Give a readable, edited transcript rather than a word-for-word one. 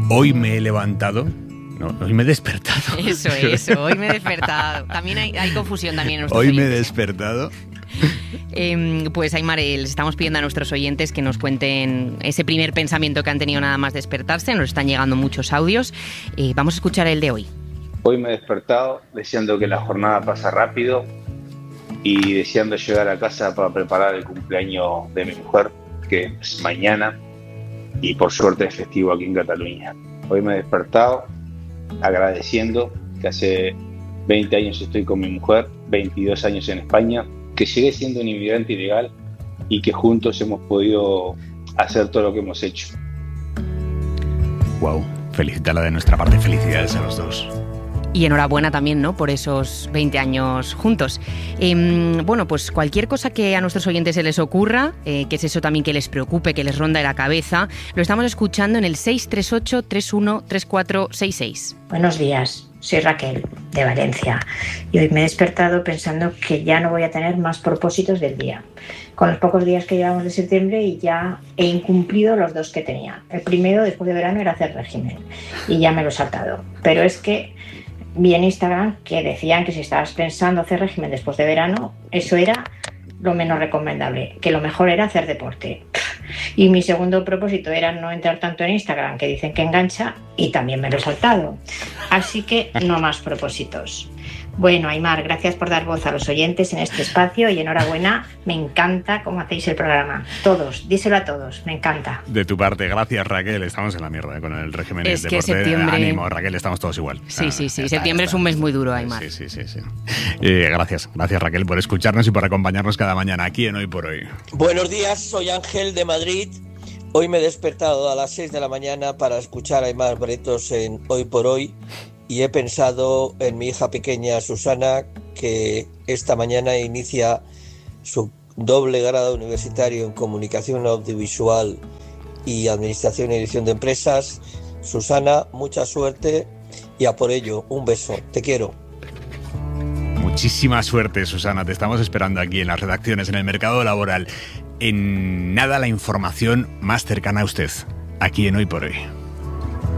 Hoy me he levantado. No, hoy me he despertado. Eso, hoy me he despertado. También hay confusión también en nuestros Hoy oyentes. me he despertado. Pues Aimar, les estamos pidiendo a nuestros oyentes que nos cuenten ese primer pensamiento que han tenido nada más despertarse. Nos están llegando muchos audios. Vamos a escuchar el de hoy. Hoy me he despertado deseando que la jornada pase rápido y deseando llegar a casa para preparar el cumpleaños de mi mujer, que es mañana, y por suerte es festivo aquí en Cataluña. Hoy me he despertado agradeciendo que hace 20 años estoy con mi mujer, 22 años en España, que llegué siendo un inmigrante ilegal y que juntos hemos podido hacer todo lo que hemos hecho. Wow, felicitarla de nuestra parte, felicidades a los dos. Y enhorabuena también, ¿no?, por esos 20 años juntos. Bueno, pues cualquier cosa que a nuestros oyentes se les ocurra, que es eso también que les preocupe, que les ronda en la cabeza, lo estamos escuchando en el 638-313466. Buenos días, soy Raquel, de Valencia, y hoy me he despertado pensando que ya no voy a tener más propósitos del día. Con los pocos días que llevamos de septiembre y ya he incumplido los 2 que tenía. El primero, después de verano, era hacer régimen, y ya me lo he saltado. Pero es que vi en Instagram que decían que si estabas pensando hacer régimen después de verano, eso era lo menos recomendable, que lo mejor era hacer deporte. Y mi segundo propósito era no entrar tanto en Instagram, que dicen que engancha, y también me lo he saltado. Así que no más propósitos. Bueno, Aimar, gracias por dar voz a los oyentes en este espacio y enhorabuena, me encanta cómo hacéis el programa. Todos, díselo a todos, me encanta. De tu parte, gracias Raquel, estamos en la mierda con el régimen Es de que deporte. septiembre... Ánimo, Raquel, estamos todos igual. Sí. Septiembre es un mes muy duro, Aimar. Sí. Gracias Raquel por escucharnos y por acompañarnos cada mañana aquí en Hoy por Hoy. Buenos días, soy Ángel de Madrid. Hoy me he despertado a las 6 de la mañana para escuchar a Aimar Bretos en Hoy por Hoy y he pensado en mi hija pequeña Susana, que esta mañana inicia su doble grado universitario en Comunicación Audiovisual y Administración y Dirección de Empresas. Susana, mucha suerte y a por ello, un beso, te quiero. Muchísima suerte, Susana, te estamos esperando aquí en las redacciones, en el mercado laboral. En nada la información más cercana a usted, aquí en Hoy por Hoy.